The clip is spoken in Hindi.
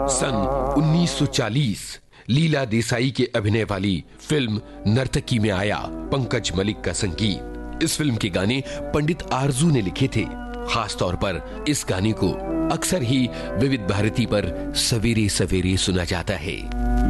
सन 1940 लीला देसाई के अभिनय वाली फिल्म नर्तकी में आया पंकज मलिक का संगीत। इस फिल्म के गाने पंडित आरजू ने लिखे थे। खास तौर पर इस गाने को अक्सर ही विविध भारती पर सवेरे सवेरे सुना जाता है।